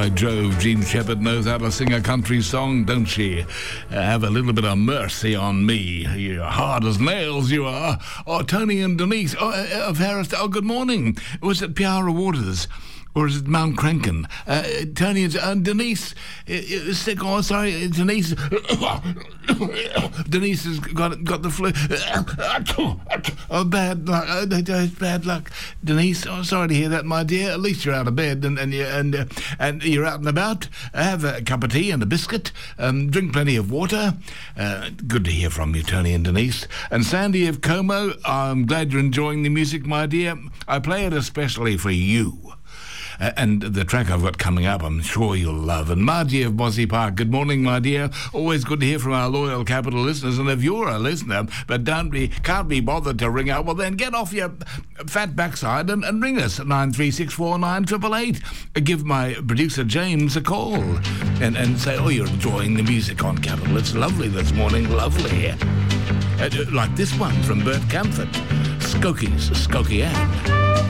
By Jove. Gene Shepherd knows how to sing a country song, don't she? Have a little bit of mercy on me. You're hard as nails, you are. Oh, Tony and Denise. Oh, Ferris. Oh, good morning. Was it Piara Waters? Or is it Mount Crankin? Tony and Denise. Sick. Oh, sorry, Denise. Denise has got the flu. Oh, bad luck. Bad luck. Denise, oh, sorry to hear that, my dear. At least you're out of bed and you're out and about. Have a cup of tea and a biscuit. Drink plenty of water. Good to hear from you, Tony and Denise. And Sandy of Como, I'm glad you're enjoying the music, my dear. I play it especially for you. And the track I've got coming up, I'm sure you'll love. And Margie of Bossy Park, good morning, my dear. Always good to hear from our loyal Capital listeners. And if you're a listener but can't be bothered to ring out, well, then get off your fat backside and ring us at 93649888. Give my producer James a call and say, oh, you're enjoying the music on Capital. It's lovely this morning, lovely. Like this one from Bert Camford, Skokies, Skokie Ann.